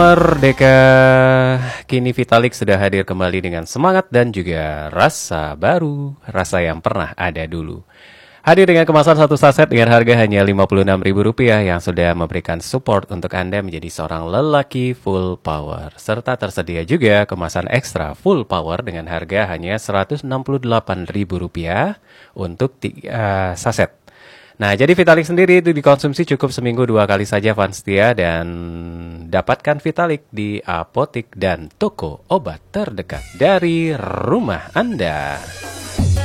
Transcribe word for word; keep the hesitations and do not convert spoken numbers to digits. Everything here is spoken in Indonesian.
Merdeka, kini Vitalik sudah hadir kembali dengan semangat dan juga rasa baru, rasa yang pernah ada dulu. Hadir dengan kemasan satu saset dengan harga hanya lima puluh enam ribu rupiah yang sudah memberikan support untuk Anda menjadi seorang lelaki full power. Serta tersedia juga kemasan ekstra full power dengan harga hanya seratus enam puluh delapan ribu rupiah untuk tiga saset. Nah, jadi Vitalik sendiri itu dikonsumsi cukup seminggu dua kali saja fans setia, dan dapatkan Vitalik di apotik dan toko obat terdekat dari rumah Anda.